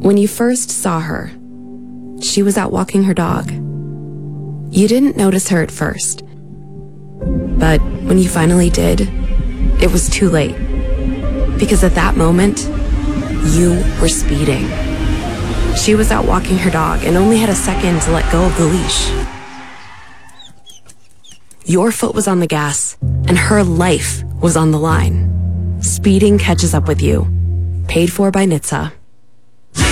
When you first saw her, she was out walking her dog. You didn't notice her at first. But when you finally did, it was too late. Because at that moment, you were speeding. She was out walking her dog and only had a second to let go of the leash. Your foot was on the gas, and her life was on the line. Speeding catches up with you. Paid for by NHTSA.